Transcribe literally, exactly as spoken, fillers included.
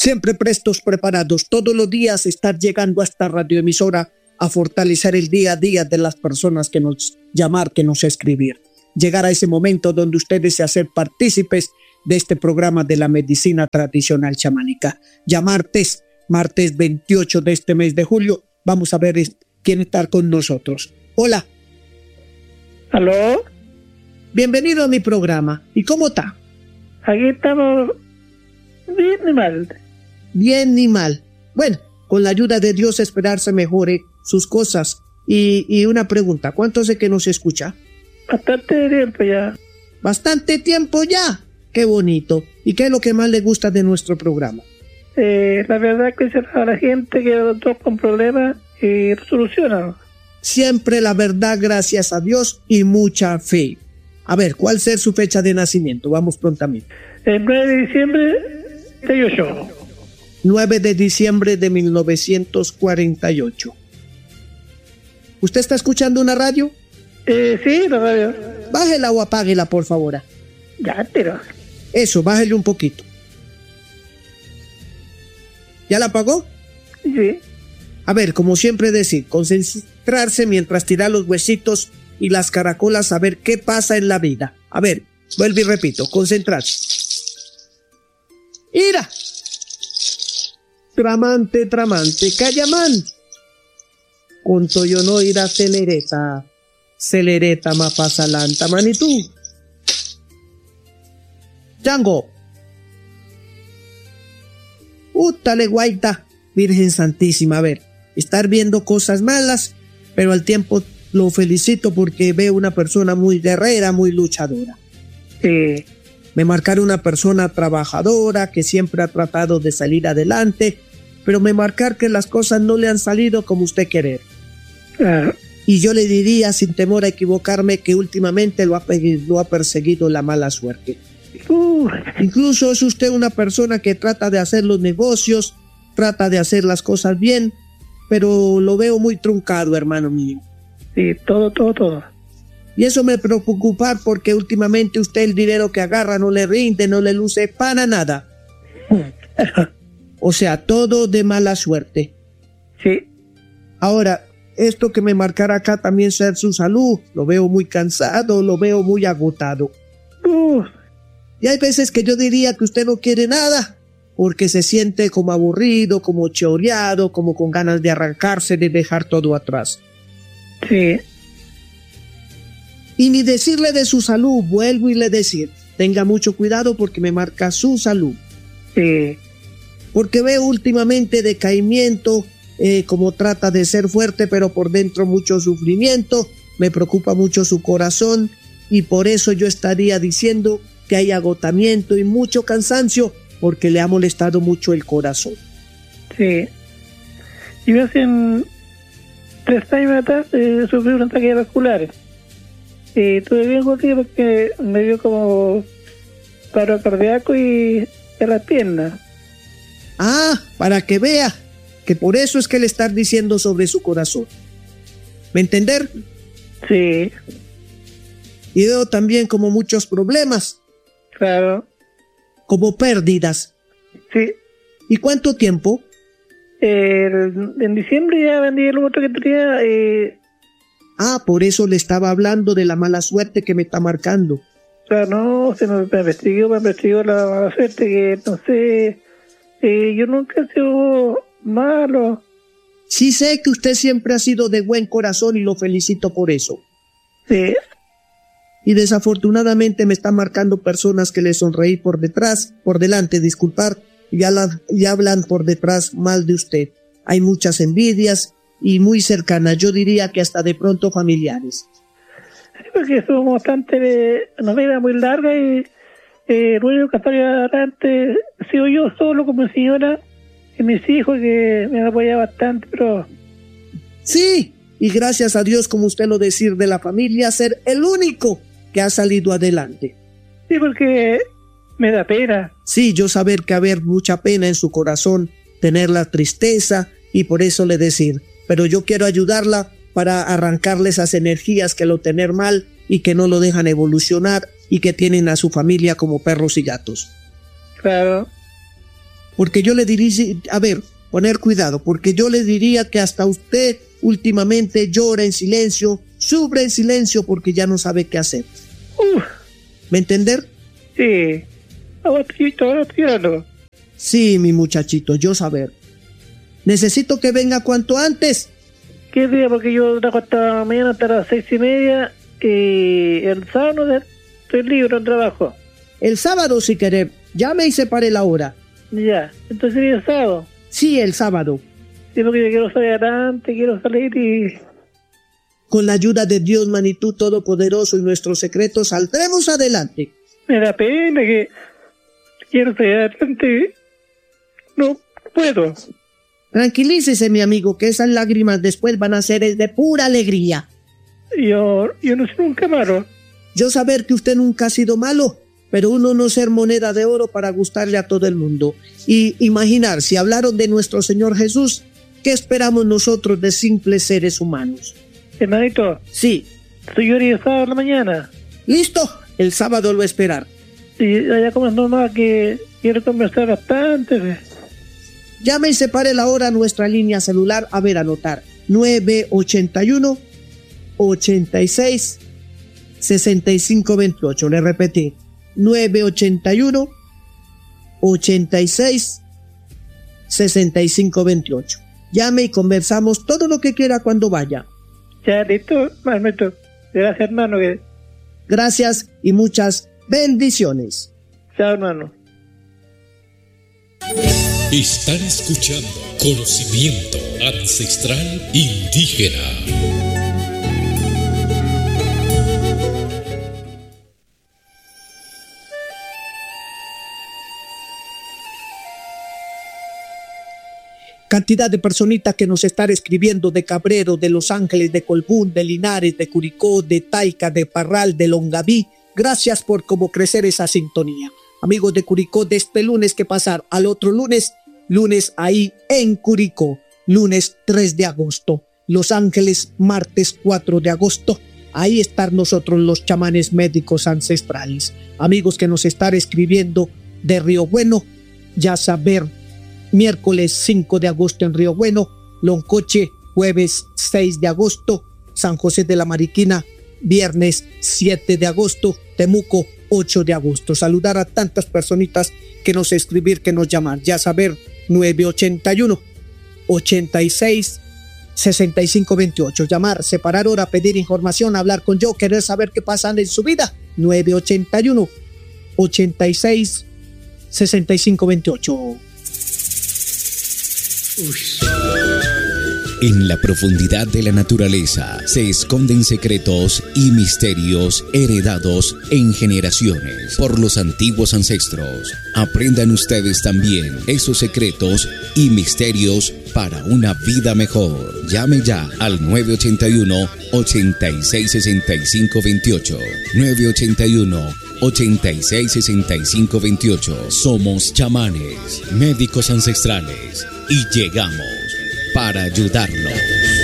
Siempre prestos, preparados, todos los días estar llegando a esta radioemisora a fortalecer el día a día de las personas que nos llamar, que nos escribir. Llegar a ese momento donde usted desea ser partícipes de este programa de la medicina tradicional chamánica. Ya martes, martes veintiocho de este mes de julio, vamos a ver quién está con nosotros. Hola. ¿Aló? Bienvenido a mi programa. ¿Y cómo está? Aquí estamos bien ni mal. Bien ni mal. Bueno, con la ayuda de Dios esperar se mejore sus cosas. Y, y una pregunta, ¿cuánto hace que nos escucha? Bastante tiempo ya. Bastante tiempo ya. Qué bonito. ¿Y qué es lo que más le gusta de nuestro programa? Eh, la verdad es que a la gente que doctor con problemas y solucionan. Siempre la verdad, gracias a Dios y mucha fe. A ver, ¿cuál es su fecha de nacimiento? Vamos prontamente. El nueve de diciembre de ocho. nueve de diciembre de mil novecientos cuarenta y ocho. ¿Usted está escuchando una radio? Eh, sí, la radio. Bájela o apáguela, por favor. Ya, pero... Eso, bájele un poquito. ¿Ya la apagó? Sí. A ver, como siempre decir, concentrarse mientras tira los huesitos y las caracolas a ver qué pasa en la vida. A ver, vuelvo y repito, concentrarse. ¡Ira! Tramante, tramante, callamán. Conto yo no ir a celereta, celereta ma pasalanta manitú. Chango. Útale guaita, Virgen Santísima, a ver, estar viendo cosas malas, pero al tiempo lo felicito porque veo una persona muy guerrera, muy luchadora. Sí. Me marcaron una persona trabajadora que siempre ha tratado de salir adelante, pero me marcar que las cosas no le han salido como usted quiere. Claro. Y yo le diría, sin temor a equivocarme, que últimamente lo ha, lo ha perseguido la mala suerte. Uh. Incluso es usted una persona que trata de hacer los negocios, trata de hacer las cosas bien, pero lo veo muy truncado, hermano mío. Sí, todo, todo, todo. Y eso me preocupa porque últimamente usted el dinero que agarra no le rinde, no le luce para nada. O sea, todo de mala suerte. Sí. Ahora, esto que me marcará acá también ser su salud, lo veo muy cansado, lo veo muy agotado. Uh. Y hay veces que yo diría que usted no quiere nada, porque se siente como aburrido, como choreado, como con ganas de arrancarse, de dejar todo atrás. Sí. Y ni decirle de su salud, vuelvo y le decir, tenga mucho cuidado porque me marca su salud. Sí. Porque veo últimamente decaimiento, eh, como trata de ser fuerte, pero por dentro mucho sufrimiento, me preocupa mucho su corazón y por eso yo estaría diciendo que hay agotamiento y mucho cansancio porque le ha molestado mucho el corazón. Sí. Yo hace tres años atrás eh, sufrí un ataque vascular. Y estuve bien jodido porque me dio como paro cardíaco y en las piernas. Ah, para que vea que por eso es que le están diciendo sobre su corazón. ¿Me entender? Sí. Y veo también como muchos problemas. Claro. Como pérdidas. Sí. ¿Y cuánto tiempo? Eh, en diciembre ya vendí el otro que tenía. Eh, Ah, por eso le estaba hablando de la mala suerte que me está marcando. O sea, no, se me investigó, me investigó la mala suerte que, no sé, eh, yo nunca he sido malo. Sí sé que usted siempre ha sido de buen corazón y lo felicito por eso. Sí. Y desafortunadamente me están marcando personas que le sonreí por detrás, por delante, disculpar, y ya, la, ya hablan por detrás mal de usted. Hay muchas envidias y muy cercanas, yo diría que hasta de pronto familiares. Sí, porque somos bastante, una vida muy larga y eh, el único que está adelante he sido yo solo como señora y mis hijos que me han apoyado bastante, pero... Sí, y gracias a Dios, como usted lo decir, de la familia, ser el único que ha salido adelante. Sí, porque me da pena. Sí, yo saber que haber mucha pena en su corazón, tener la tristeza y por eso le decir, pero yo quiero ayudarla para arrancarle esas energías que lo tener mal y que no lo dejan evolucionar y que tienen a su familia como perros y gatos. Claro. Porque yo le diría, a ver, poner cuidado, porque yo le diría que hasta usted últimamente llora en silencio, sufre en silencio porque ya no sabe qué hacer. Uf. ¿Me entender? Sí. Ahora estoy, ahora estoy llorando. Sí, mi muchachito, yo saber. Necesito que venga cuanto antes. ¿Qué día? Porque yo trabajo hasta mañana hasta las seis y media y el sábado no estoy libre en trabajo. El sábado si querer, llame y separe la hora. Ya, entonces sería el sábado. Sí, el sábado. Sí, porque yo quiero salir adelante, quiero salir y... Con la ayuda de Dios, Manitú Todopoderoso y nuestros secretos, saldremos adelante. Me da pena que quiero salir adelante. No puedo. Tranquilícese, mi amigo, que esas lágrimas después van a ser de pura alegría. Yo, yo no soy nunca malo. Yo saber que usted nunca ha sido malo, pero uno no ser moneda de oro para gustarle a todo el mundo. Y imaginar, si hablaron de nuestro Señor Jesús, ¿qué esperamos nosotros de simples seres humanos? Hermanito. Sí. Soy yo el sábado en la mañana. ¿Listo? El sábado lo esperar. Y allá como es normal que quiero conversar bastante. Llame y separe la hora a nuestra línea celular. A ver, anotar. nueve ochenta y uno, ochenta y seis, sesenta y cinco veintiocho. Le repetí. nueve ochenta y uno, ochenta y seis, sesenta y cinco veintiocho. Llame y conversamos todo lo que quiera cuando vaya. Ya, listo, hermanito. Gracias, hermano. Que... Gracias y muchas bendiciones. Chao, hermano. Están escuchando Conocimiento Ancestral Indígena. Cantidad de personitas que nos están escribiendo de Cabrero, de Los Ángeles, de Colbún, de Linares, de Curicó, de Taica, de Parral, de Longaví. Gracias por cómo crecer esa sintonía. Amigos de Curicó, de este lunes que pasar al otro lunes, lunes ahí en Curicó, lunes tres de agosto. Los Ángeles, martes cuatro de agosto. Ahí están nosotros los chamanes médicos ancestrales. Amigos que nos están escribiendo de Río Bueno, ya saber, miércoles cinco de agosto en Río Bueno, Loncoche, jueves seis de agosto, San José de la Mariquina, viernes siete de agosto, Temuco, ocho de agosto. Saludar a tantas personitas que nos escribir, que nos llamar. Ya saber, nueve ochenta y uno, ochenta y seis, sesenta y cinco veintiocho. Llamar, separar hora, pedir información, hablar con yo, querer saber qué pasa en su vida. nueve ochenta y uno, ochenta y seis, sesenta y cinco veintiocho. En la profundidad de la naturaleza se esconden secretos y misterios heredados en generaciones por los antiguos ancestros. Aprendan ustedes también esos secretos y misterios para una vida mejor. Llame ya al nueve ochenta y uno, ochenta y seis, sesenta y cinco veintiocho. nueve ochenta y uno, ochenta y seis, sesenta y cinco veintiocho. Somos chamanes, médicos ancestrales, y llegamos para ayudarlos.